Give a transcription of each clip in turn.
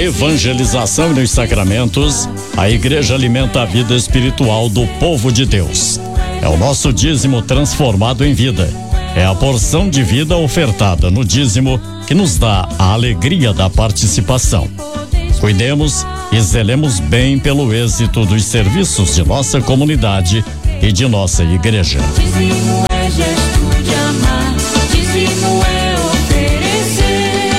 evangelização e nos sacramentos, a igreja alimenta a vida espiritual do povo de Deus. É o nosso dízimo transformado em vida. É a porção de vida ofertada no dízimo que nos dá a alegria da participação. Cuidemos e zelemos bem pelo êxito dos serviços de nossa comunidade e de nossa igreja. Dízimo é gesto de amar, dízimo é oferecer.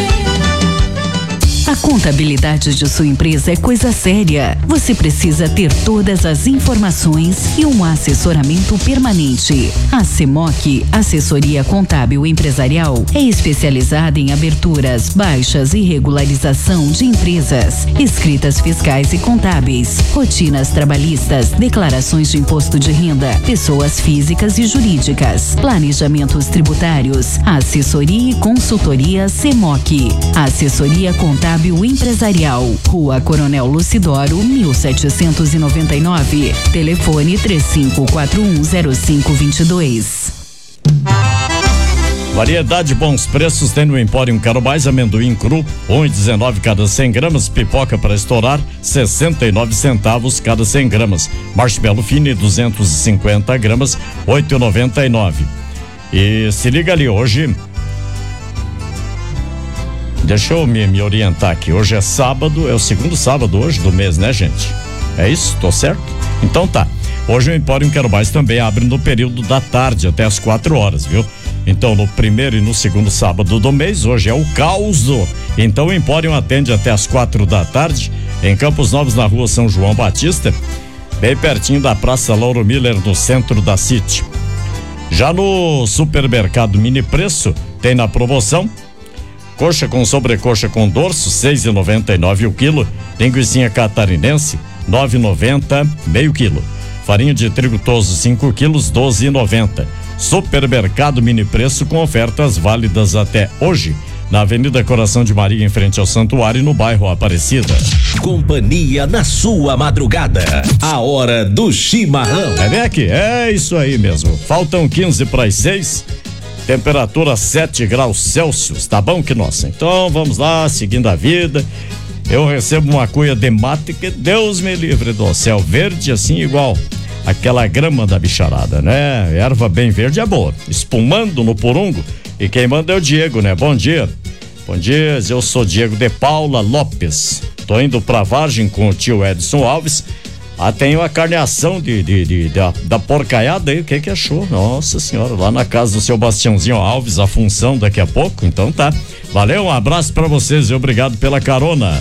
A contabilidade de sua empresa é coisa séria. Você precisa ter todas as informações e um assessoramento permanente. A CEMOC, Assessoria Contábil Empresarial, é especializada em aberturas, baixas e regularização de empresas, escritas fiscais e contábeis, rotinas trabalhistas, declarações de imposto de renda, pessoas físicas e jurídicas, planejamentos tributários, assessoria e consultoria CEMOC. Assessoria Contábil Empresarial, Rua Coronel Lucidoro, 1799. Telefone 35410522. Variedade e bons preços tem no Empório Carobás, amendoim cru, 1,19 cada 100 gramas, pipoca para estourar, 69 centavos cada 100 gramas, marshmallow fine, 250 gramas, 8,99. E se liga ali, hoje, deixa eu me orientar aqui, hoje é sábado, é o segundo sábado hoje do mês, né, gente? É isso? Tô certo? Então tá. Hoje o Empório Carobás também abre no período da tarde, até as 4 horas, viu? Então, no primeiro e no segundo sábado do mês, hoje é o caos. Então, o Empório atende até as 4 da tarde, em Campos Novos, na rua São João Batista, bem pertinho da Praça Lauro Miller, no centro da City. Já no supermercado Mini Preço, tem na promoção coxa com sobrecoxa com dorso, 6,99 o quilo. Linguicinha catarinense, 9,90 meio quilo. Farinha de trigo toso, 5 quilos, 12,90. Supermercado Mini Preço com ofertas válidas até hoje, na Avenida Coração de Maria, em frente ao Santuário, no bairro Aparecida. Companhia na sua madrugada. A hora do chimarrão. É, vem aqui, é isso aí mesmo. Faltam 15 para as 6. Temperatura 7 graus Celsius, tá bom que nossa? Então vamos lá, seguindo a vida. Eu recebo uma cuia de mate que Deus me livre do céu, verde assim igual aquela grama da bicharada, né? Erva bem verde é boa, espumando no porungo. E quem manda é o Diego, né? Bom dia. Bom dia, eu sou Diego de Paula Lopes. Tô indo pra Vargem com o tio Edson Alves. Tenho a carneação da porcaiada aí, o que achou? Nossa senhora, lá na casa do seu Bastiãozinho Alves, a função daqui a pouco, então tá. Valeu, um abraço pra vocês e obrigado pela carona.